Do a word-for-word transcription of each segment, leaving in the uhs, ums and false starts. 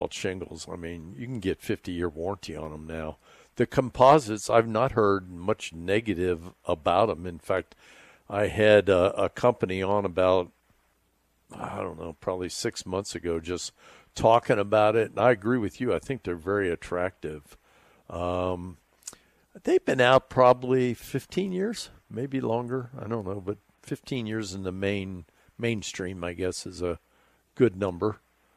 shingles, I mean, you can get fifty-year warranty on them now. The composites, I've not heard much negative about them. In fact, I had a, a company on about, I don't know, probably six months ago just talking about it, and I agree with you. I think they're very attractive. Um, they've been out probably fifteen years, maybe longer. I don't know, but fifteen years in the main mainstream, I guess, is a good number.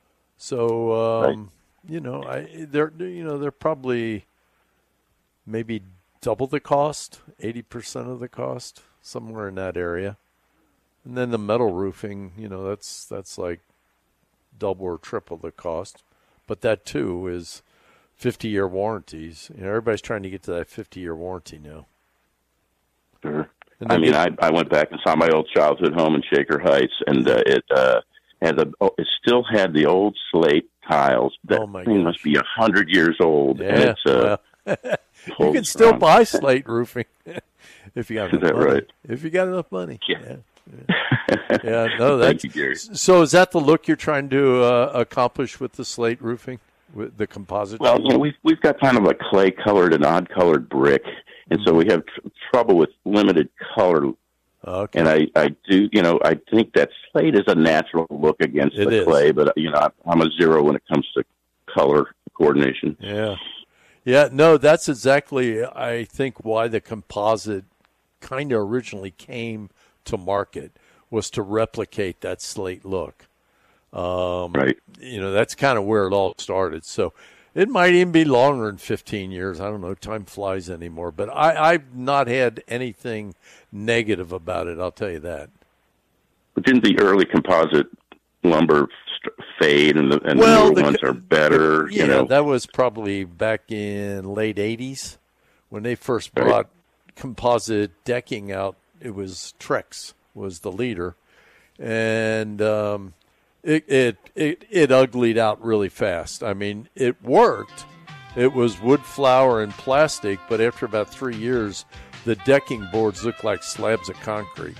So, um, right. you know, I they're you know they're probably maybe double the cost, eighty percent of the cost, somewhere in that area. And then the metal roofing, you know, that's that's like double or triple the cost. But that, too, is fifty-year warranties. You know, everybody's trying to get to that fifty-year warranty now. Sure. I mean, get- I I went back and saw my old childhood home in Shaker Heights, and uh, it uh, had the oh, it still had the old slate tiles. That oh my thing gosh. must be a hundred years old. Yeah, and it's, uh, well, you can still strong. buy slate roofing if you got enough Is that money. right? If you got enough money. Yeah. Yeah. Yeah, yeah no, that's Thank you, Gary. So is that the look you're trying to uh, accomplish with the slate roofing, with the composite? Well, you know, we've we've got kind of a clay colored and odd colored brick, and so we have tr- trouble with limited color. Okay. And I, I do, you know, I think that slate is a natural look against It the is. clay, but you know, I'm a zero when it comes to color coordination. Yeah. Yeah, no, that's exactly, I think, why the composite kind of originally came to market, was to replicate that slate look. Um, right. You know, that's kind of where it all started. So it might even be longer than fifteen years. I don't know. Time flies anymore. But I, I've not had anything negative about it, I'll tell you that. But didn't the early composite lumber st- fade and the, and Well, the newer the, ones are better? Yeah, you know? that was probably back in late eighties when they first Right. brought composite decking out. It was Trex was the leader, and um, it, it it it uglied out really fast. I mean, it worked. It was wood, flour, and plastic, but after about three years, the decking boards looked like slabs of concrete.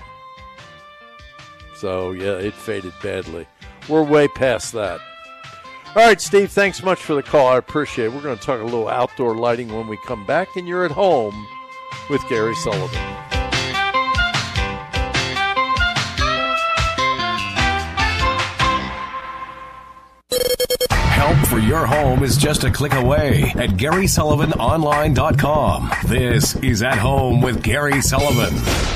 So, yeah, it faded badly. We're way past that. All right, Steve, thanks much for the call. I appreciate it. We're going to talk a little outdoor lighting when we come back, and you're at home with Gary Sullivan. Help for your home is just a click away at Gary Sullivan Online dot com. This is At Home with Gary Sullivan.